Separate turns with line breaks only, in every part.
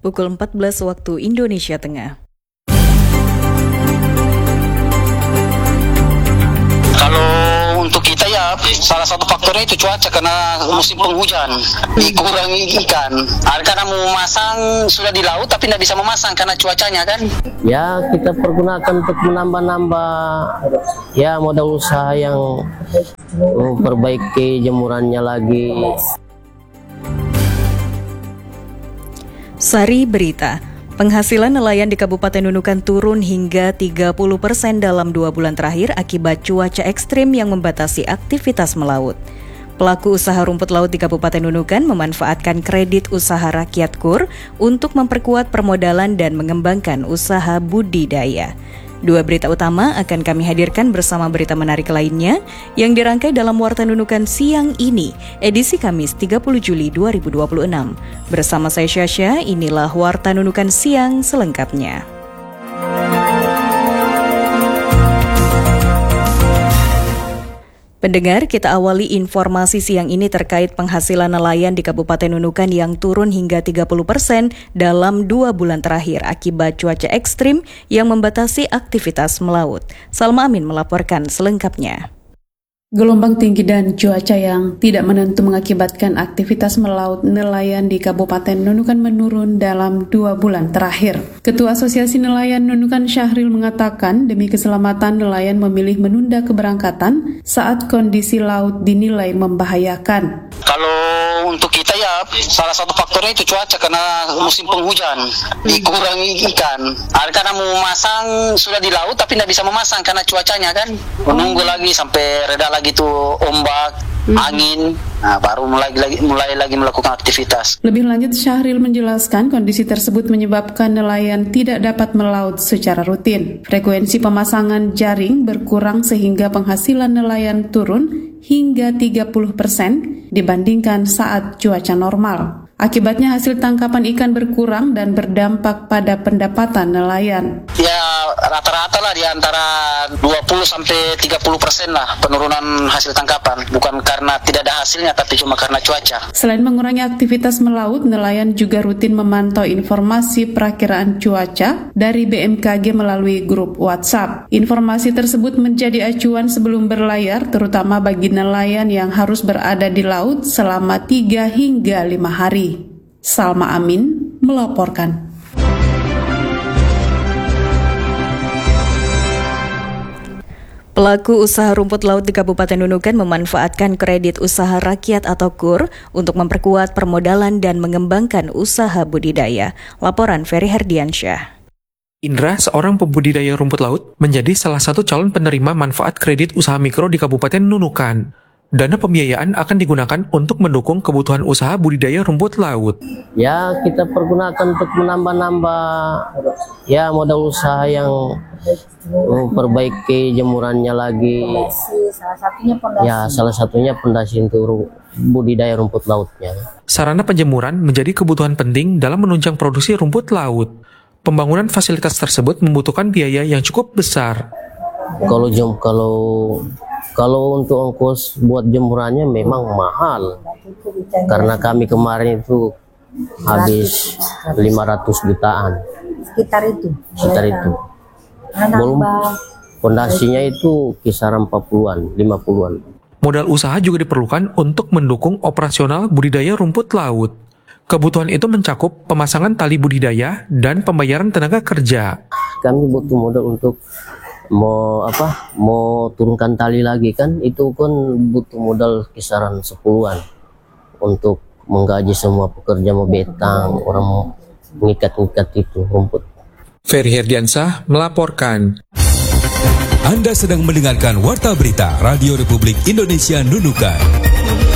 pukul 14 waktu Indonesia Tengah.
Kalau untuk kita ya salah satu faktornya itu cuaca, karena musim penghujan dikurangi ikan. Karena mau memasang sudah di laut tapi tidak bisa memasang karena cuacanya kan.
Ya kita pergunakan untuk menambah-nambah ya modal usaha yang memperbaiki jemurannya lagi.
Sari Berita. Penghasilan nelayan di Kabupaten Nunukan turun hingga 30% dalam 2 bulan terakhir akibat cuaca ekstrim yang membatasi aktivitas melaut. Pelaku usaha rumput laut di Kabupaten Nunukan memanfaatkan kredit usaha rakyat KUR untuk memperkuat permodalan dan mengembangkan usaha budidaya. 2 berita utama akan kami hadirkan bersama berita menarik lainnya yang dirangkai dalam Warta Nunukan siang ini, edisi Kamis 30 Juli 2026. Bersama saya Syasha, inilah Warta Nunukan siang selengkapnya. Pendengar, kita awali informasi siang ini terkait penghasilan nelayan di Kabupaten Nunukan yang turun hingga 30% dalam 2 bulan terakhir akibat cuaca ekstrim yang membatasi aktivitas melaut. Salma Amin melaporkan selengkapnya.
Gelombang tinggi dan cuaca yang tidak menentu mengakibatkan aktivitas melaut nelayan di Kabupaten Nunukan menurun dalam 2 bulan terakhir. Ketua Asosiasi Nelayan Nunukan Syahril mengatakan demi keselamatan nelayan memilih menunda keberangkatan saat kondisi laut dinilai membahayakan.
Kalau untuk kita ya salah satu faktornya itu cuaca, karena musim penghujan dikurangi ikan. Karena mau memasang sudah di laut tapi tidak bisa memasang karena cuacanya kan. Menunggu lagi sampai reda lagi tuh ombak, angin, baru mulai lagi melakukan aktivitas.
Lebih lanjut, Syahril menjelaskan kondisi tersebut menyebabkan nelayan tidak dapat melaut secara rutin. Frekuensi pemasangan jaring berkurang sehingga penghasilan nelayan turun hingga 30% dibandingkan saat cuaca normal. Akibatnya hasil tangkapan ikan berkurang dan berdampak pada pendapatan nelayan.
Ya rata-rata lah di antara 20-30% lah penurunan hasil tangkapan. Bukan karena tidak ada hasilnya tapi cuma karena cuaca. Selain
mengurangi aktivitas melaut, nelayan juga rutin memantau informasi perakiraan cuaca dari BMKG melalui grup WhatsApp. Informasi tersebut menjadi acuan sebelum berlayar, terutama bagi nelayan yang harus berada di laut selama 3 hingga 5 hari. Salma Amin melaporkan.
Pelaku usaha rumput laut di Kabupaten Nunukan memanfaatkan kredit usaha rakyat atau KUR untuk memperkuat permodalan dan mengembangkan usaha budidaya. Laporan Ferry Herdiansyah.
Indra, seorang pembudidaya rumput laut, menjadi salah satu calon penerima manfaat kredit usaha mikro di Kabupaten Nunukan. Dana pembiayaan akan digunakan untuk mendukung kebutuhan usaha budidaya rumput laut.
Ya kita pergunakan untuk menambah-nambah ya modal usaha yang memperbaiki jemurannya lagi. Salah satunya pondasi untuk budidaya rumput lautnya.
Sarana penjemuran menjadi kebutuhan penting dalam menunjang produksi rumput laut. Pembangunan fasilitas tersebut membutuhkan biaya yang cukup besar.
Kalau untuk ongkos buat jemurannya memang mahal, karena kami kemarin itu habis 500 jutaan. Sekitar itu. Belum fondasinya itu kisaran 40-an, 50-an.
Modal usaha juga diperlukan untuk mendukung operasional budidaya rumput laut. Kebutuhan itu mencakup pemasangan tali budidaya dan pembayaran tenaga kerja.
Kami butuh modal untuk mau turunkan tali lagi kan, itu kan butuh modal kisaran 10-an untuk menggaji semua pekerja, mau betang, orang mengikat-ikat itu rumput.
Ferry Herdiansyah melaporkan.
Anda sedang mendengarkan Warta Berita Radio Republik Indonesia Nunukan.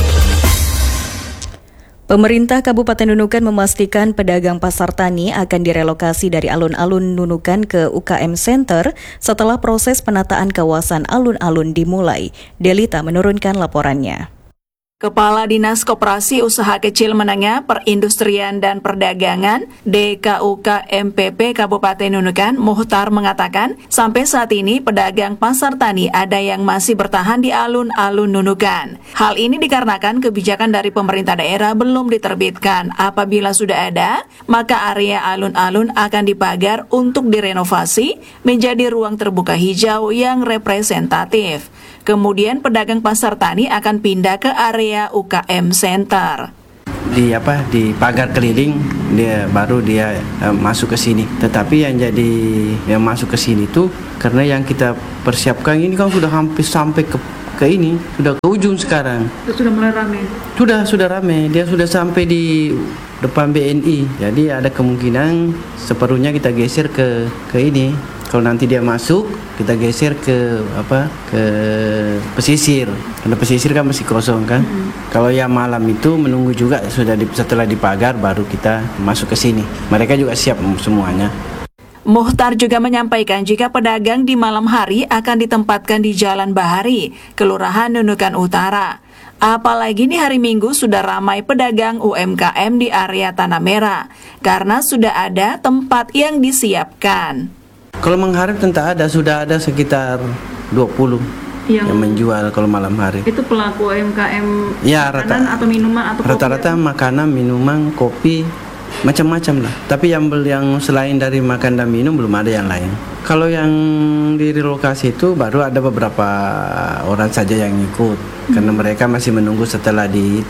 Pemerintah Kabupaten Nunukan memastikan pedagang pasar tani akan direlokasi dari alun-alun Nunukan ke UKM Center setelah proses penataan kawasan alun-alun dimulai. Delita menurunkan laporannya.
Kepala Dinas Koperasi Usaha Kecil Menengah Perindustrian dan Perdagangan DKUK MPP Kabupaten Nunukan, Muhtar, mengatakan sampai saat ini pedagang pasar tani ada yang masih bertahan di alun-alun Nunukan. Hal ini dikarenakan kebijakan dari pemerintah daerah belum diterbitkan. Apabila sudah ada, maka area alun-alun akan dipagar untuk direnovasi menjadi ruang terbuka hijau yang representatif. Kemudian pedagang pasar tani akan pindah ke area UKM Center.
Di pagar keliling dia masuk ke sini. Tetapi yang masuk ke sini tuh karena yang kita persiapkan ini kan sudah hampir sampai ke ini, sudah ke ujung sekarang.
Sudah mulai ramai.
Sudah ramai. Dia sudah sampai di depan BNI. Jadi ada kemungkinan separuhnya kita geser ke ini. Kalau nanti dia masuk, kita geser ke pesisir. Karena pesisir kan masih kosong kan. Kalau yang malam itu menunggu juga setelah dipagar baru kita masuk ke sini. Mereka juga siap semuanya.
Muhtar juga menyampaikan jika pedagang di malam hari akan ditempatkan di Jalan Bahari, Kelurahan Nunukan Utara. Apalagi di hari Minggu sudah ramai pedagang UMKM di area Tanah Merah karena sudah ada tempat yang disiapkan.
Kalau mengharap sudah ada sekitar 20 yang menjual kalau malam hari.
Itu pelaku UMKM
ya,
makanan atau minuman atau kopi?
Rata-rata makanan, minuman, kopi, macam-macam lah. Tapi yang selain dari makan dan minum belum ada yang lain. Kalau yang di relokasi itu baru ada beberapa orang saja yang ikut. Karena mereka masih menunggu setelah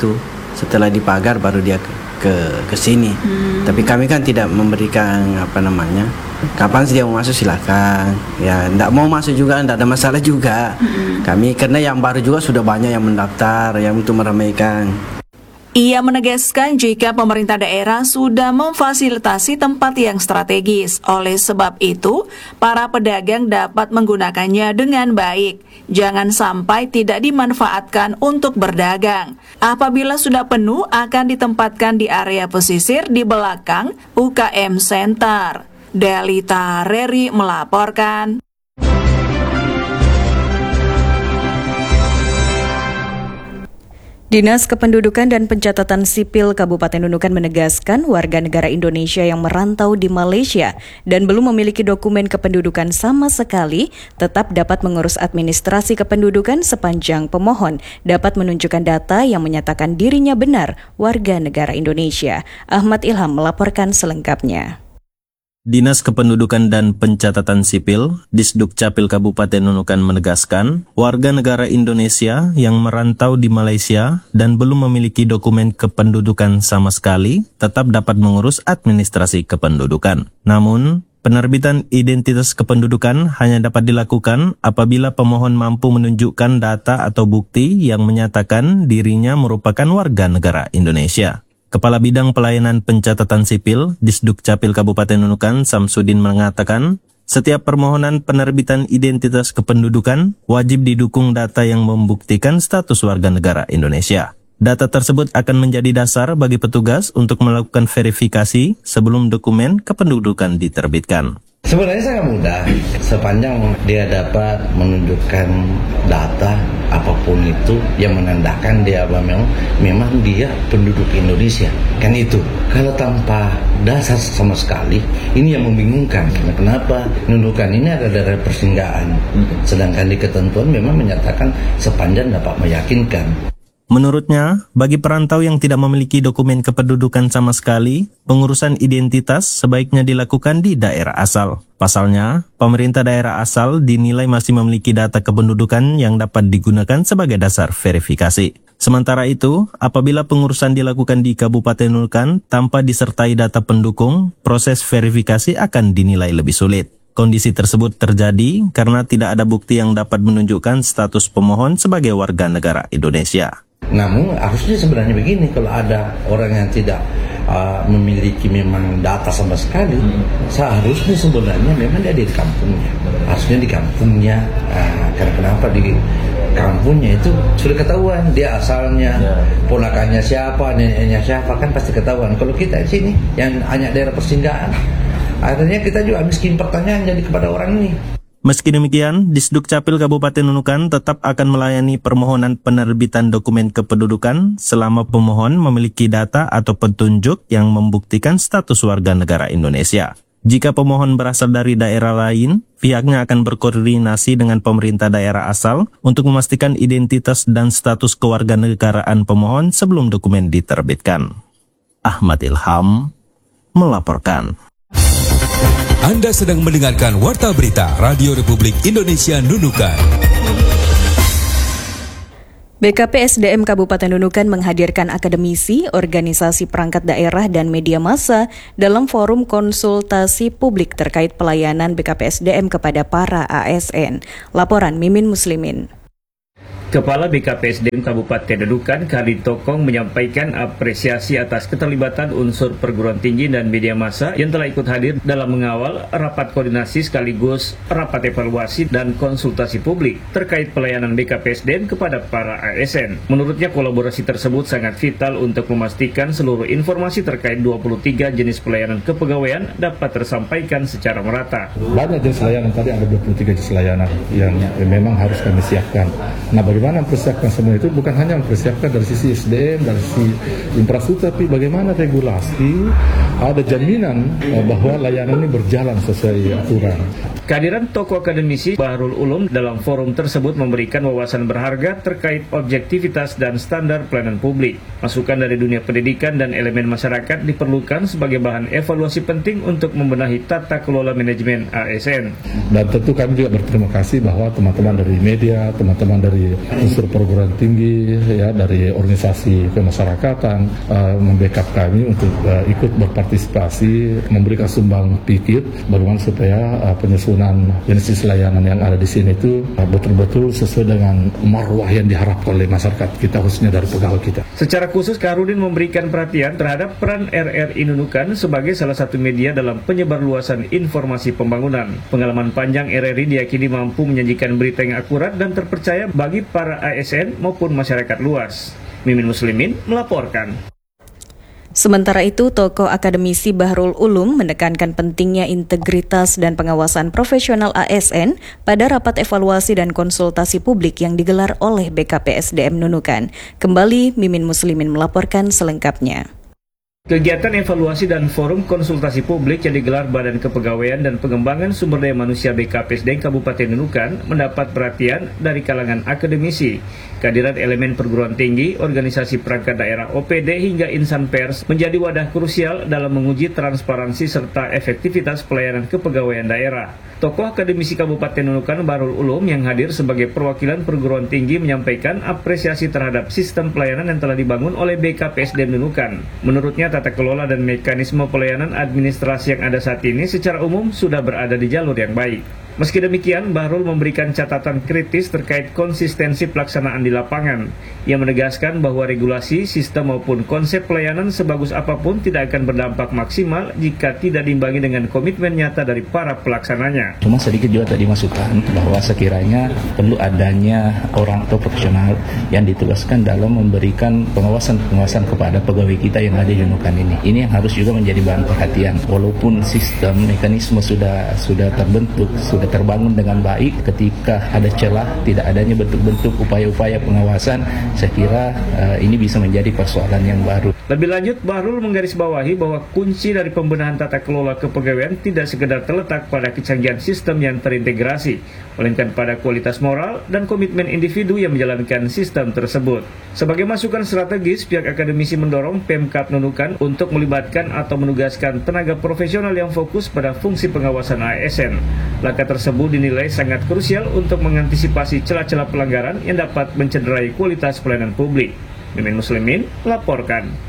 dipagar baru dia ke sini. Tapi kami kan tidak memberikan kapan dia mau masuk silakan. Ya, tidak mau masuk juga tidak ada masalah juga. Kami karena yang baru juga sudah banyak yang mendaftar yang untuk meramaikan.
Ia menegaskan jika pemerintah daerah sudah memfasilitasi tempat yang strategis. Oleh sebab itu, para pedagang dapat menggunakannya dengan baik. Jangan sampai tidak dimanfaatkan untuk berdagang. Apabila sudah penuh, akan ditempatkan di area pesisir di belakang UKM Center. Delita Reri melaporkan.
Dinas Kependudukan dan Pencatatan Sipil Kabupaten Nunukan menegaskan warga negara Indonesia yang merantau di Malaysia dan belum memiliki dokumen kependudukan sama sekali tetap dapat mengurus administrasi kependudukan sepanjang pemohon dapat menunjukkan data yang menyatakan dirinya benar warga negara Indonesia. Ahmad Ilham melaporkan selengkapnya.
Dinas Kependudukan dan Pencatatan Sipil, Disdukcapil Kabupaten Nunukan menegaskan, warga negara Indonesia yang merantau di Malaysia dan belum memiliki dokumen kependudukan sama sekali, tetap dapat mengurus administrasi kependudukan. Namun, penerbitan identitas kependudukan hanya dapat dilakukan apabila pemohon mampu menunjukkan data atau bukti yang menyatakan dirinya merupakan warga negara Indonesia. Kepala Bidang Pelayanan Pencatatan Sipil, Disdukcapil Kabupaten Nunukan, Samsudin mengatakan, setiap permohonan penerbitan identitas kependudukan wajib didukung data yang membuktikan status warga negara Indonesia. Data tersebut akan menjadi dasar bagi petugas untuk melakukan verifikasi sebelum dokumen kependudukan diterbitkan.
Sebenarnya sangat mudah, sepanjang dia dapat menunjukkan data apapun itu yang menandakan dia memang dia penduduk Indonesia. Kan itu. Kalau tanpa dasar sama sekali, ini yang membingungkan. Karena kenapa? Nunukan ini ada daerah persinggahan. Sedangkan di ketentuan memang menyatakan sepanjang dapat meyakinkan.
Menurutnya, bagi perantau yang tidak memiliki dokumen kependudukan sama sekali, pengurusan identitas sebaiknya dilakukan di daerah asal. Pasalnya, pemerintah daerah asal dinilai masih memiliki data kependudukan yang dapat digunakan sebagai dasar verifikasi. Sementara itu, apabila pengurusan dilakukan di Kabupaten Nunukan tanpa disertai data pendukung, proses verifikasi akan dinilai lebih sulit. Kondisi tersebut terjadi karena tidak ada bukti yang dapat menunjukkan status pemohon sebagai warga negara Indonesia.
Namun harusnya sebenarnya begini, kalau ada orang yang tidak memiliki memang data sama sekali, seharusnya sebenarnya memang dia di kampungnya. Harusnya di kampungnya, karena kenapa di kampungnya itu sudah ketahuan dia asalnya, ponakannya siapa, neneknya siapa, kan pasti ketahuan. Kalau kita di sini yang hanya daerah persinggahan, akhirnya kita juga miskin pertanyaan jadi kepada orang ini.
Meski demikian, Disdukcapil Kabupaten Nunukan tetap akan melayani permohonan penerbitan dokumen kependudukan selama pemohon memiliki data atau petunjuk yang membuktikan status warga negara Indonesia. Jika pemohon berasal dari daerah lain, pihaknya akan berkoordinasi dengan pemerintah daerah asal untuk memastikan identitas dan status kewarganegaraan pemohon sebelum dokumen diterbitkan. Ahmad Ilham melaporkan.
Anda sedang mendengarkan Warta Berita Radio Republik Indonesia Nunukan.
BKP SDM Kabupaten Nunukan menghadirkan akademisi, organisasi perangkat daerah dan media massa dalam forum konsultasi publik terkait pelayanan BKP SDM kepada para ASN. Laporan Mimin Muslimin.
Kepala BKP SDM Kabupaten Nunukan, Kardi Tokong, menyampaikan apresiasi atas keterlibatan unsur perguruan tinggi dan media massa yang telah ikut hadir dalam mengawal rapat koordinasi sekaligus rapat evaluasi dan konsultasi publik terkait pelayanan BKP SDM kepada para ASN. Menurutnya, kolaborasi tersebut sangat vital untuk memastikan seluruh informasi terkait 23 jenis pelayanan kepegawaian dapat tersampaikan secara merata.
Banyak jenis layanan, tadi ada 23 jenis layanan yang memang harus kami siapkan. Nah, bagaimana mempersiapkan semua itu? Bukan hanya mempersiapkan dari sisi SDM, dari sisi infrastruktur, tapi bagaimana regulasi, ada jaminan bahwa layanan ini berjalan sesuai aturan.
Kehadiran tokoh akademisi Bahrul Ulum dalam forum tersebut memberikan wawasan berharga terkait objektivitas dan standar pelayanan publik. Masukan dari dunia pendidikan dan elemen masyarakat diperlukan sebagai bahan evaluasi penting untuk membenahi tata kelola manajemen ASN. Dan
tentu kami juga berterima kasih bahwa teman-teman dari media, teman-teman dari unsur perguruan tinggi, ya, dari organisasi kemasyarakatan membackup kami untuk ikut berpartisipasi, memberikan sumbang pikir bagaimana supaya penyusunan jenis layanan yang ada di sini itu betul-betul sesuai dengan marwah yang diharapkan oleh masyarakat kita, khususnya dari pegawai kita.
Secara khusus, Karudin memberikan perhatian terhadap peran RRI Nunukan sebagai salah satu media dalam penyebarluasan informasi pembangunan. Pengalaman panjang RRI diyakini mampu menyajikan berita yang akurat dan terpercaya bagi para ASN maupun masyarakat luas. Mimin Muslimin melaporkan.
Sementara itu, tokoh akademisi Bahrul Ulum menekankan pentingnya integritas dan pengawasan profesional ASN pada rapat evaluasi dan konsultasi publik yang digelar oleh BKP SDM Nunukan. Kembali, Mimin Muslimin melaporkan selengkapnya.
Kegiatan evaluasi dan forum konsultasi publik yang digelar Badan Kepegawaian dan Pengembangan Sumber Daya Manusia BKP SDM Kabupaten Nunukan mendapat perhatian dari kalangan akademisi. Kehadiran elemen perguruan tinggi, organisasi perangkat daerah OPD hingga insan pers menjadi wadah krusial dalam menguji transparansi serta efektivitas pelayanan kepegawaian daerah. Tokoh akademisi Kabupaten Nunukan Bahrul Ulum yang hadir sebagai perwakilan perguruan tinggi menyampaikan apresiasi terhadap sistem pelayanan yang telah dibangun oleh BKP SDM Nunukan. Menurutnya, tata kelola dan mekanisme pelayanan administrasi yang ada saat ini secara umum sudah berada di jalur yang baik. Meski demikian, Bahrul memberikan catatan kritis terkait konsistensi pelaksanaan di lapangan. Ia menegaskan bahwa regulasi, sistem maupun konsep pelayanan sebagus apapun tidak akan berdampak maksimal jika tidak diimbangi dengan komitmen nyata dari para pelaksananya.
Cuma sedikit juga tadi masukan bahwa sekiranya perlu adanya orang atau profesional yang ditugaskan dalam memberikan pengawasan kepada pegawai kita yang ada di Nunukan ini. Ini yang harus juga menjadi bahan perhatian. Walaupun sistem, mekanisme sudah terbentuk, sudah terbangun dengan baik, ketika ada celah, tidak adanya bentuk-bentuk upaya-upaya pengawasan, saya kira ini bisa menjadi persoalan yang baru.
Lebih lanjut, Bahrul menggarisbawahi bahwa kunci dari pembenahan tata kelola kepegawaian tidak sekedar terletak pada kecanggihan sistem yang terintegrasi, melainkan pada kualitas moral dan komitmen individu yang menjalankan sistem tersebut. Sebagai masukan strategis, pihak akademisi mendorong Pemkab Nunukan untuk melibatkan atau menugaskan tenaga profesional yang fokus pada fungsi pengawasan ASN. Langkah tersebut dinilai sangat krusial untuk mengantisipasi celah-celah pelanggaran yang dapat mencederai kualitas pelayanan publik. Mimin Muslimin melaporkan.